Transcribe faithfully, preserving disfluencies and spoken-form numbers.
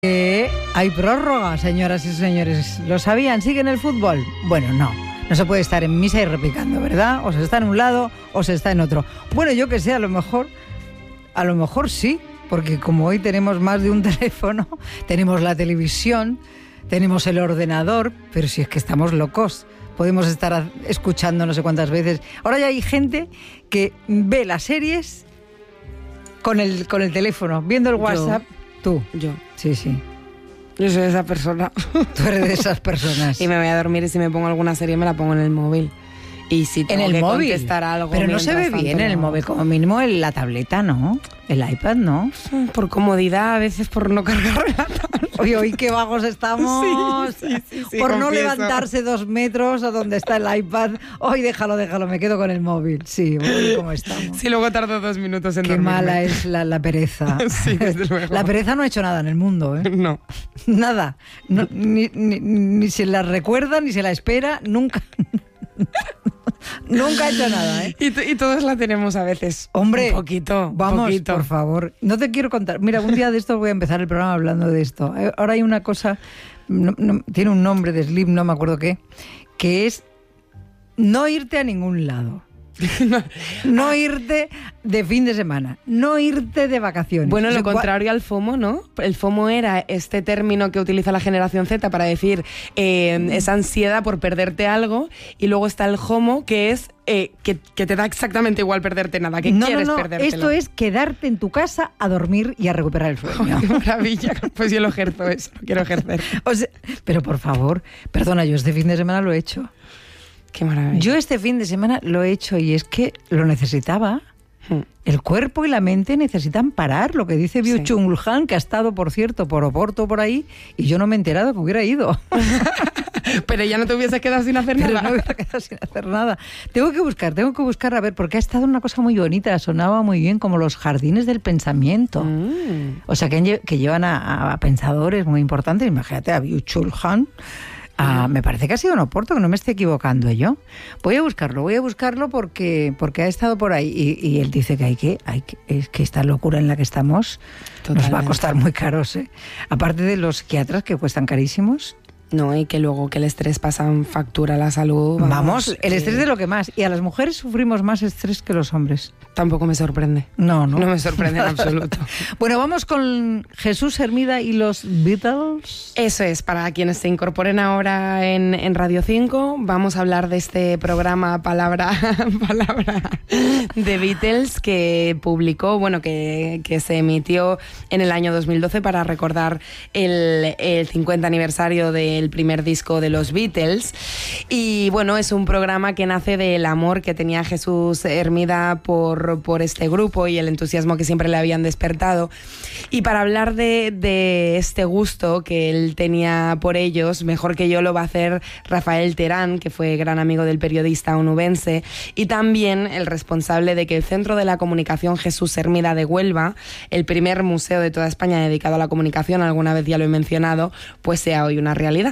Eh, hay prórroga, señoras y señores. ¿Lo sabían? ¿Siguen el fútbol? Bueno, no. No se puede estar en misa y repicando, ¿verdad? O se está en un lado o se está en otro. Bueno, yo que sé, a lo mejor, a lo mejor sí, porque como hoy tenemos más de un teléfono, tenemos la televisión, tenemos el ordenador, pero si es que estamos locos, podemos estar escuchando no sé cuántas veces. Ahora ya hay gente que ve las series con el, con el teléfono, viendo el WhatsApp. Yo. Tú. Yo. Sí, sí. Yo soy esa persona. Tú eres de esas personas. Y me voy a dormir y si me pongo alguna serie me la pongo en el móvil. Y si tengo en el que móvil contestar algo... Pero no se ve tanto, bien en el no. móvil, como mínimo en la tableta, ¿no? El iPad, ¿no? Por comodidad, a veces por no cargar la tablet. Oye, hoy qué vagos estamos. Sí, sí, sí, sí, por no confieso. levantarse dos metros a donde está el iPad. Hoy déjalo, déjalo, me quedo con el móvil. Sí, hoy cómo estamos. Sí, luego tardo dos minutos en Qué dormirme. mala es la, la pereza. Sí, desde luego. La pereza no ha hecho nada en el mundo, ¿eh? No. Nada. No, ni, ni, ni se la recuerda, ni se la espera, nunca... Nunca he hecho nada, ¿eh? Y, t- y todos la tenemos a veces. Hombre, un poquito. Vamos, poquito. por favor. No te quiero contar. Mira, un día de estos voy a empezar el programa hablando de esto. Ahora hay una cosa, no, no, tiene un nombre de Slim, no me acuerdo qué, que es no irte a ningún lado. No irte de fin de semana, no irte de vacaciones. Bueno, O sea, lo contrario al FOMO, ¿no? El FOMO era este término que utiliza la generación Z para decir eh, esa ansiedad por perderte algo, y luego está el HOMO, que es eh, que, que te da exactamente igual perderte nada, que no, quieres no, no. perdértelo. Esto es quedarte en tu casa a dormir y a recuperar el sueño. ¡Qué maravilla! Pues yo lo ejerzo eso, lo quiero ejercer. O sea, pero por favor, perdona, yo este fin de semana lo he hecho. ¡Qué maravilla! Yo este fin de semana lo he hecho y es que lo necesitaba. Hmm. El cuerpo y la mente necesitan parar, lo que dice Byung-Chul Han, que ha estado, por cierto, por Oporto por ahí, y yo no me he enterado que hubiera ido. Pero ya no te hubieses quedado sin hacer Pero nada. no hubiera quedado sin hacer nada. Tengo que buscar, tengo que buscar, a ver, porque ha estado una cosa muy bonita, sonaba muy bien, como los jardines del pensamiento. Mm. O sea, que, lle- que llevan a, a pensadores muy importantes, imagínate a Byung-Chul Han. Ah, me parece que ha sido en Oporto, que no me esté equivocando yo. Voy a buscarlo, voy a buscarlo porque, porque ha estado por ahí y, y él dice que hay que, hay que, es que esta locura en la que estamos Totalmente. nos va a costar muy caros, ¿eh? Aparte de los psiquiatras que cuestan carísimos. No, y que luego que el estrés pasa factura a la salud. Vamos, Vamos, el estrés eh, de lo que más. Y a las mujeres sufrimos más estrés que los hombres. Tampoco me sorprende. No, no. No me sorprende en absoluto. Bueno, vamos con Jesús Hermida y los Beatles. Eso es, para quienes se incorporen ahora en, en Radio cinco, vamos a hablar de este programa Palabra, Palabra de Beatles que publicó, bueno, que, que se emitió en el año dos mil doce para recordar el, el cincuenta aniversario del primer disco de los Beatles. Y bueno, es un programa que nace del amor que tenía Jesús Hermida por, por este grupo y el entusiasmo que siempre le habían despertado. Y para hablar de, de este gusto que él tenía por ellos, mejor que yo lo va a hacer Rafael Terán, que fue gran amigo del periodista onubense, y también el responsable de que el Centro de la Comunicación Jesús Hermida de Huelva, el primer museo de toda España dedicado a la comunicación, alguna vez ya lo he mencionado, pues sea hoy una realidad.